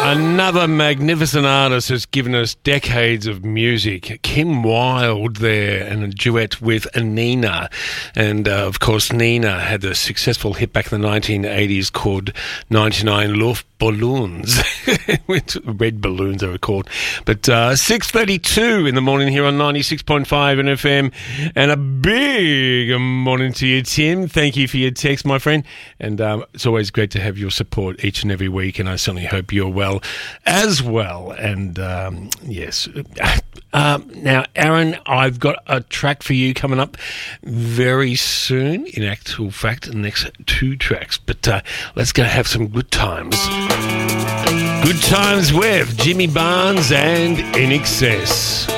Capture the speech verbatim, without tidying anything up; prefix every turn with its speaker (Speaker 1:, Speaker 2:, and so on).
Speaker 1: Another magnificent artist has given us decades of music. Kim Wilde there, and a duet with Nina. And, uh, of course, Nina had a successful hit back in the nineteen eighties called ninety-nine Luftballons. Red balloons, they were called. But uh, six thirty-two in the morning here on ninety-six point five N F M. And a big morning to you, Tim. Thank you for your text, my friend. And um, it's always great to have your support each and every week, and I certainly hope you're well as well. And um, yes, uh, now, Aaron, I've got a track for you coming up very soon. In actual fact, the next two tracks. But uh, let's go have some good times. Good times with Jimmy Barnes and In Excess.